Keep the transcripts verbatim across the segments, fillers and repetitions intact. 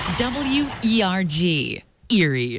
W E R G, Erie.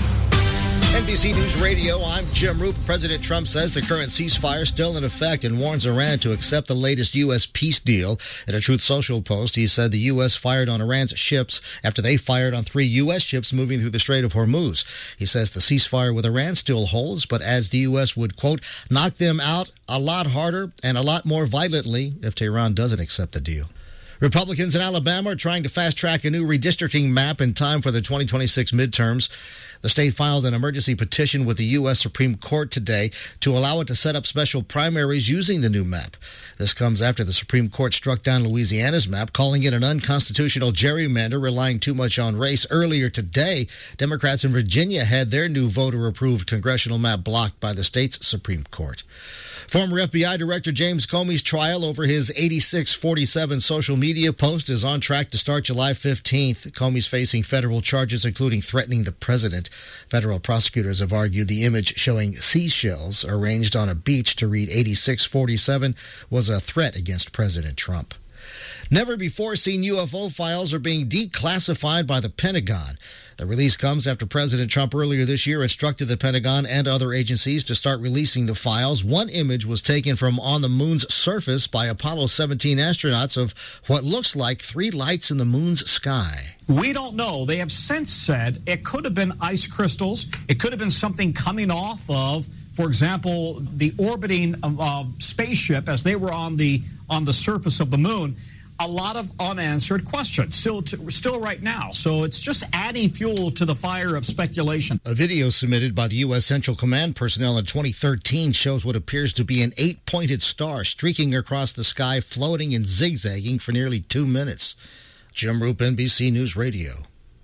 N B C News Radio, I'm Jim Roop. President Trump says the current ceasefire is still in effect and warns Iran to accept the latest U S peace deal. In a Truth Social post, he said the U S fired on Iran's ships after they fired on three U S ships moving through the Strait of Hormuz. He says the ceasefire with Iran still holds, but as the U S would, quote, knock them out a lot harder and a lot more violently if Tehran doesn't accept the deal. Republicans in Alabama are trying to fast-track a new redistricting map in time for the twenty twenty-six midterms. The state filed an emergency petition with the U S Supreme Court today to allow it to set up special primaries using the new map. This comes after the Supreme Court struck down Louisiana's map, calling it an unconstitutional gerrymander relying too much on race. Earlier today, Democrats in Virginia had their new voter-approved congressional map blocked by the state's Supreme Court. Former F B I Director James Comey's trial over his eighty-six forty-seven social media post is on track to start July fifteenth. Comey's facing federal charges, including threatening the president. Federal prosecutors have argued the image showing seashells arranged on a beach to read eighty-six forty-seven was a threat against President Trump. Never before seen U F O files are being declassified by the Pentagon. The release comes after President Trump earlier this year instructed the Pentagon and other agencies to start releasing the files. One image was taken from on the moon's surface by Apollo seventeen astronauts of what looks like three lights in the moon's sky. We don't know. They have since said it could have been ice crystals. It could have been something coming off of, for example, the orbiting uh, spaceship as they were on the on the surface of the moon. A lot of unanswered questions still to, still right now. So it's just adding fuel to the fire of speculation. A video submitted by the U S Central Command personnel in twenty thirteen shows what appears to be an eight-pointed star streaking across the sky, floating and zigzagging for nearly two minutes. Jim Roop, N B C News Radio.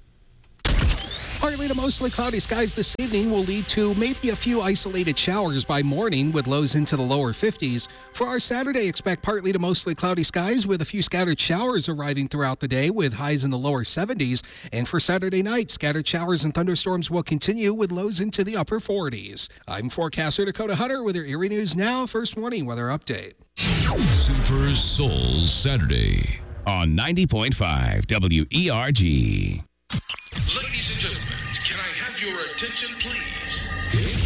Partly to mostly cloudy skies this evening will lead to maybe a few isolated showers by morning with lows into the lower fifties. For our Saturday, expect partly to mostly cloudy skies with a few scattered showers arriving throughout the day with highs in the lower seventies. And for Saturday night, scattered showers and thunderstorms will continue with lows into the upper forties. I'm forecaster Dakota Hunter with your Erie News Now First Warning Weather Update. Super Soul Saturday on ninety point five W E R G. Ladies and gentlemen, can I have your attention, please?